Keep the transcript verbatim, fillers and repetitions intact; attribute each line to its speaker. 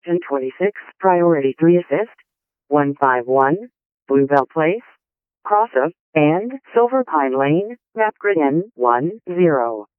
Speaker 1: ten twenty-six, Priority three Assist, one five one, Bluebell Place, Crossa, and Silver Pine Lane, Map Grid N one zero.